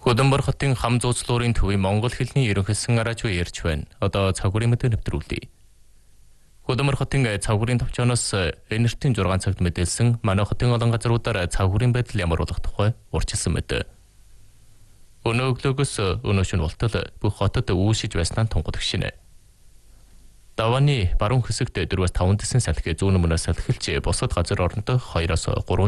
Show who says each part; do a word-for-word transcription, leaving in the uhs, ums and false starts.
Speaker 1: Хөдөнбөр хотын хам зууцлуурын төвийн Монгол хэлний ерөнхийлсөн араажгүй ярьж байна. Одоо цагуурын мэдээ нэвтрүүлье. Хөдөнбөр хотын цагуурын төвчөөс энертийн зургаан цагт мэдээлсэн манай хотын олон газруудаар цагуурын байдал ямар болох тухай урьдчилсан мэт. Өнөө өглөөгөөс өнөө шөнө болтол бүх хотод үүсэж байснаа тунгад гişинэ. Давааны баруун хэсэгт дөрвөөс таван дэсэн салхи зүүн өмнөөс салхилж босод газар орондоо хоёроос гурван